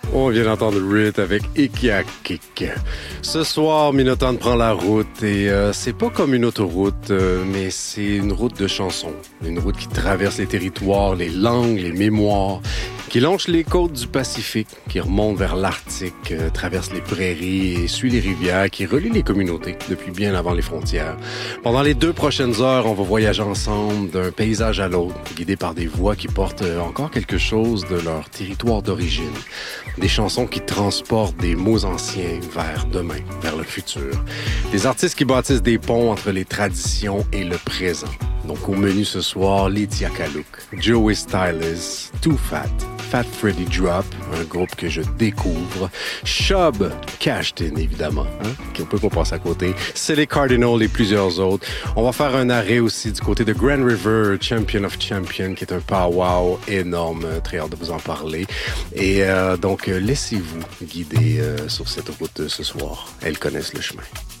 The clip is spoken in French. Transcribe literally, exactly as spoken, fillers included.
On vient d'entendre Rit avec Ikiakik. Ce soir, Minotaure prend la route et euh, c'est pas comme une autoroute, euh, mais c'est une route de chansons. Une route qui traverse les territoires, les langues, les mémoires, qui longe les côtes du Pacifique, qui remonte vers l'Arctique, euh, traverse les prairies et suit les rivières, qui relie les communautés depuis bien avant les frontières. Pendant les deux prochaines heures, on va voyager ensemble d'un paysage à l'autre, guidés par des voix qui portent encore quelque chose de leur territoire d'origine. Des chansons qui transportent des mots anciens vers demain, vers le futur. Des artistes qui bâtissent des ponts entre les traditions et le présent. Donc au menu ce soir, Lydia Kaluk, Joey Styles, Too Fat, Fat Freddy Drop, un groupe que je découvre, Shub, Cashed In évidemment, hein, qu'on peut pas passer à côté, Silly Cardinal et plusieurs autres. On va faire un arrêt aussi du côté de Grand River, Champion of Champion, qui est un powwow énorme, très hâte de vous en parler. Et euh, donc laissez-vous guider euh, sur cette route ce soir. Elles connaissent le chemin.